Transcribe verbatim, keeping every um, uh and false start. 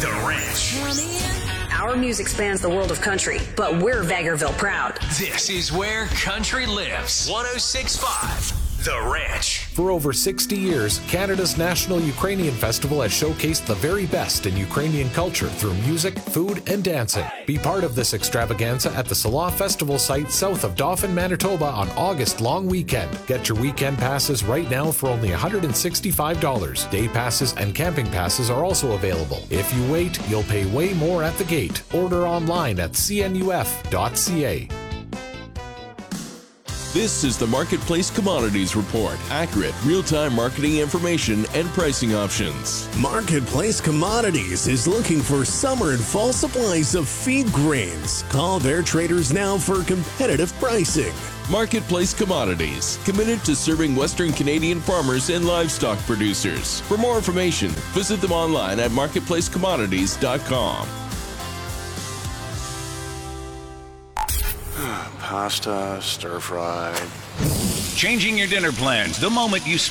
The Ranch. Our music spans the world of country, but we're Vegreville proud. This is where country lives. one oh six point five. The Ranch. For over sixty years, Canada's National Ukrainian Festival has showcased the very best in Ukrainian culture through music, food, and dancing. Be part of this extravaganza at the Salah Festival site south of Dauphin, Manitoba on August long weekend. Get your weekend passes right now for only one hundred sixty-five dollars. Day passes and camping passes are also available. If you wait, you'll pay way more at the gate. Order online at c n u f dot c a. This is the Marketplace Commodities Report. Accurate, real-time marketing information and pricing options. Marketplace Commodities is looking for summer and fall supplies of feed grains. Call their traders now for competitive pricing. Marketplace Commodities, committed to serving Western Canadian farmers and livestock producers. For more information, visit them online at marketplace commodities dot com. Pasta, stir-fried. Changing your dinner plans the moment you